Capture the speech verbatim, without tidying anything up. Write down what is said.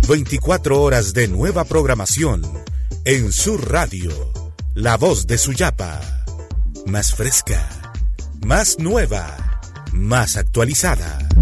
veinticuatro horas de nueva programación en su radio. La voz de Suyapa. Más fresca, más nueva, más actualizada.